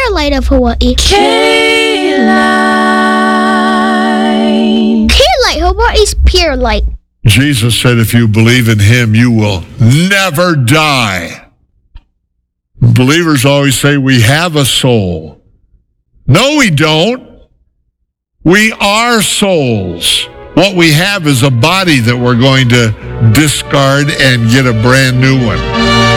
Pure Light of Hawaii. K-Light. Pure Light, Hawaii's Pure Light. Jesus said if you believe in him, you will never die. Believers always say we have a soul. No, we don't. We are souls. What we have is a body that we're going to discard and get a brand new one.